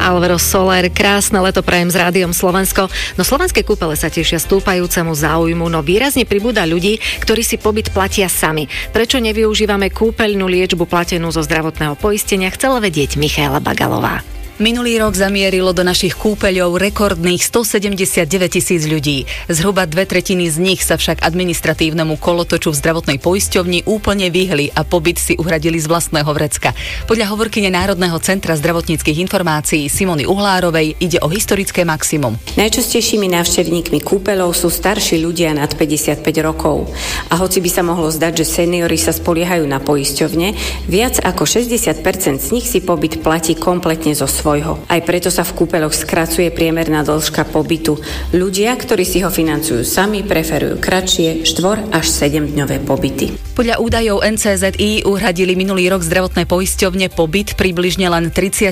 Alvaro Soler. Krásne leto prajem s Rádiom Slovensko. No slovenské kúpele sa tešia stúpajúcemu záujmu, no výrazne pribúda ľudí, ktorí si pobyt platia sami. Prečo nevyužívame kúpeľnú liečbu platenú zo zdravotného poistenia, chcela vedieť Michaela Bagalová. Minulý rok zamierilo do našich kúpeľov rekordných 179 000 ľudí. Zhruba 2/3 z nich sa však administratívnemu kolotoču v zdravotnej poisťovni úplne vyhli a pobyt si uhradili z vlastného vrecka. Podľa hovorkyne Národného centra zdravotníckych informácií Simony Uhlárovej ide o historické maximum. Najčastejšími návštevníkmi kúpeľov sú starší ľudia nad 55 rokov. A hoci by sa mohlo zdať, že seniori sa spoliehajú na poisťovne, viac ako 60% z nich si pobyt platí kompletne zo svojho. Aj preto sa v kúpeľoch skracuje priemerná dĺžka pobytu. Ľudia, ktorí si ho financujú sami, preferujú kratšie 4 až 7-dňové pobyty. Podľa údajov NCZI uhradili minulý rok zdravotné poisťovne pobyt približne len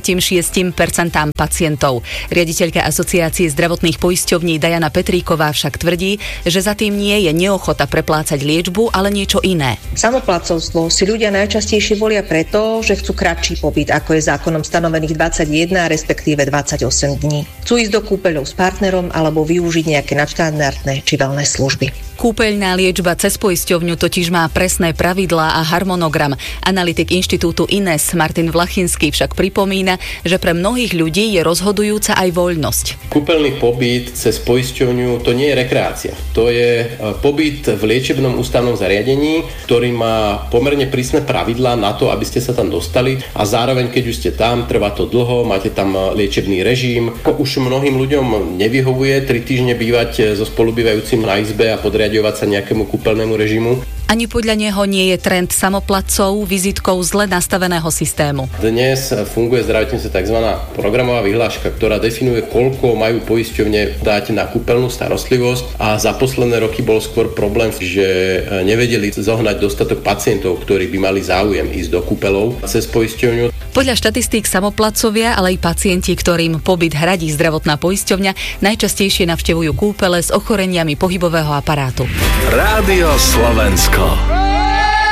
36% pacientov. Riaditeľka Asociácie zdravotných poisťovní Diana Petríková však tvrdí, že za tým nie je neochota preplácať liečbu, ale niečo iné. Samoplacovstvo si ľudia najčastejšie volia preto, že chcú kratší pobyt, ako je zákonom stanovených 21, respektíve 28 dní. Chcú ísť do kúpeľov s partnerom alebo využiť nejaké nadštandardné či wellness služby. Kúpeľná liečba cez poisťovňu totiž má presné pravidlá a harmonogram. Analytik inštitútu INES Martin Vlachinský však pripomína, že pre mnohých ľudí je rozhodujúca aj voľnosť. Kúpeľný pobyt cez poisťovňu to nie je rekreácia. To je pobyt v liečebnom ústavnom zariadení, ktorý má pomerne prísne pravidlá na to, aby ste sa tam dostali a zároveň, keď už ste tam, trvá to dlho, máte tam liečebný režim. Už mnohým ľuďom nevyhovuje 3 týždne bývať so spolubývajúcim na izbe a podriadovať sa nejakému kúpeľnému režimu. Ani podľa neho nie je trend samoplatcov vizitkou zle nastaveného systému. Dnes funguje zdravotníctve tzv. Programová vyhláška, ktorá definuje, koľko majú poisťovne dať na kúpeľnú starostlivosť a za posledné roky bol skôr problém, že nevedeli zohnať dostatok pacientov, ktorí by mali záujem ísť do kúpeľov cez poisťovňu. Podľa štatistík samoplacovia, ale aj pacienti, ktorým pobyt hradí zdravotná poisťovňa, najčastejšie navštevujú kúpele s ochoreniami pohybového aparátu. Rádio Slovensko.